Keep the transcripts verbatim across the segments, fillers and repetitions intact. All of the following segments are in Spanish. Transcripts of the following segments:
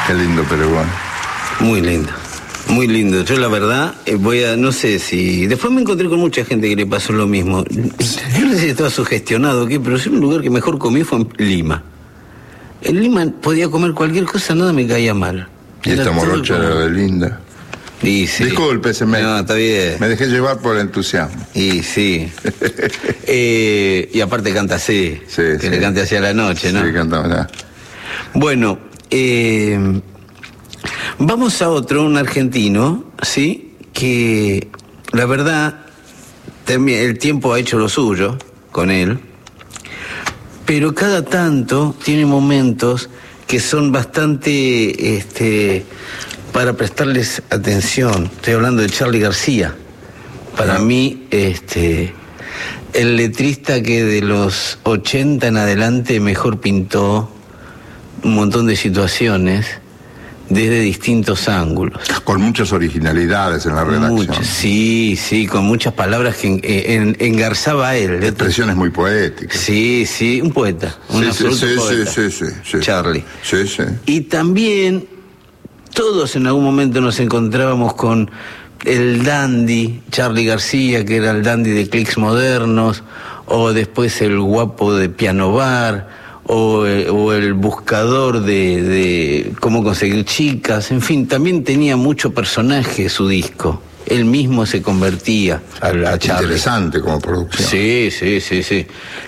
Qué lindo Peruano. Muy lindo. Muy lindo. Yo la verdad eh, voy a, no sé si... Después me encontré con mucha gente que le pasó lo mismo. Yo no sé si estaba sugestionado o qué, pero un lugar que mejor comí fue en Lima. En Lima podía comer cualquier cosa, nada me caía mal. Y esta morocha era de linda. Y sí. Disculpe, se me... No, está bien. Me dejé llevar por el entusiasmo. Y sí. eh, y aparte canta así. Sí, que sí. le cante hacia la noche, ¿no? Sí, cantaba ya. Bueno, eh... vamos a otro, un argentino, ¿sí? Que la verdad, el tiempo ha hecho lo suyo con él, pero cada tanto tiene momentos que son bastante, este, para prestarles atención. Estoy hablando de Charly García. Para no. mí, este, el letrista que de los ochenta en adelante mejor pintó un montón de situaciones desde distintos ángulos. Con muchas originalidades en la redacción. Muchas, sí, sí, con muchas palabras que en, en, engarzaba a él. Expresiones muy poéticas. Sí, sí, un poeta, un sí, absoluto sí, poeta. Sí, sí, sí, sí. Charly. Sí, sí. Y también todos en algún momento nos encontrábamos con el dandy Charly García, que era el dandy de Clics Modernos, o después el guapo de Piano Bar, O, eh, o el buscador de, de cómo conseguir chicas, en fin, también tenía mucho personaje su disco. Él mismo se convertía a, a Charly. Interesante como producción. Sí, sí, sí, sí.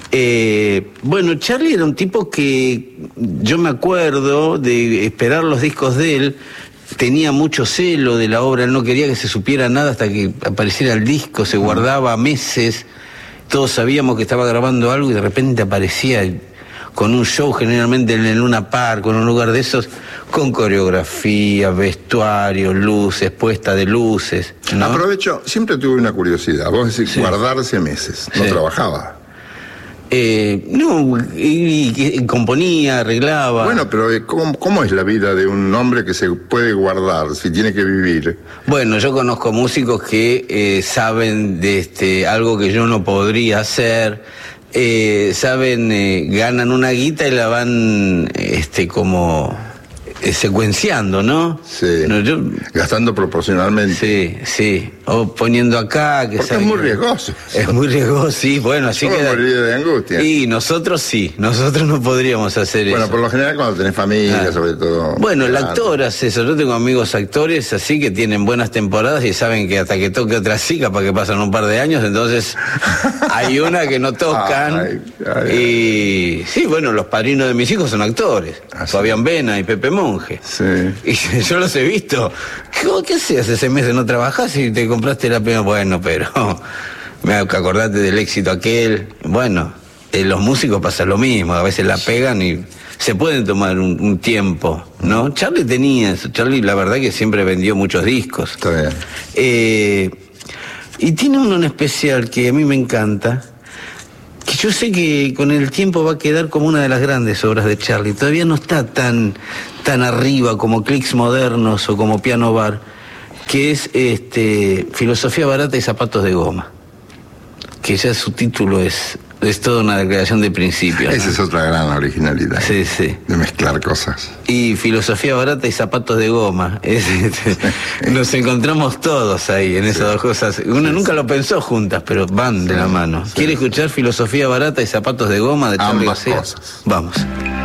Eh, bueno, Charly era un tipo que yo me acuerdo de esperar los discos de él. Tenía mucho celo de la obra, él no quería que se supiera nada hasta que apareciera el disco, se guardaba meses. Todos sabíamos que estaba grabando algo y de repente aparecía con un show generalmente en el Luna Park, con un lugar de esos, con coreografía, vestuario, luces, puesta de luces, ¿no? Aprovecho, siempre tuve una curiosidad. Vos decís, sí. Guardarse meses, no sí. Trabajaba. Eh, no, y, y, y componía, arreglaba. Bueno, pero ¿cómo, ¿cómo es la vida de un hombre que se puede guardar si tiene que vivir? Bueno, yo conozco músicos que eh, saben de este algo que yo no podría hacer. Eh, saben, eh, ganan una guita y la van este como eh, secuenciando, ¿no? Sí. No, yo, gastando proporcionalmente. Sí, sí. O poniendo acá. Que Porque es muy riesgoso. Es muy riesgoso, sí. Bueno, así que. Moriría de angustia. Y nosotros sí, nosotros no podríamos hacer bueno, eso. Bueno, por lo general cuando tenés familia, ah. sobre todo. Bueno, el actor hace eso. Yo tengo amigos actores así que tienen buenas temporadas y saben que hasta que toque otra sí, capaz que pasan un par de años, entonces hay una que no tocan. Ay, ay, y sí, bueno, los padrinos de mis hijos son actores. Ah, Fabián sí. Vena y Pepe Monge. Sí. Y yo los he visto. ¿Qué, qué hacías ese mes de no trabajás y te compraste la pena? Bueno, pero me acordate del éxito aquel. Bueno, eh, los músicos pasa lo mismo, a veces la pegan y se pueden tomar un, un tiempo, ¿no? Charly tenía eso. Charly, la verdad que siempre vendió muchos discos. Está bien. Eh, y tiene uno en especial que a mí me encanta, que yo sé que con el tiempo va a quedar como una de las grandes obras de Charly. Todavía no está tan, tan arriba como Clics Modernos o como Piano Bar, que es este, Filosofía Barata y Zapatos de Goma, que ya su título es, es toda una declaración de principios, ¿no? Esa es otra gran originalidad. Sí, sí. De mezclar cosas. Y Filosofía Barata y Zapatos de Goma. Es, este, sí. Nos encontramos todos ahí en esas sí. dos cosas. Uno sí, nunca sí. lo pensó juntas, pero van sí. de la mano. Sí. ¿Quiere escuchar Filosofía Barata y Zapatos de Goma de Charly García? Cosas. Vamos.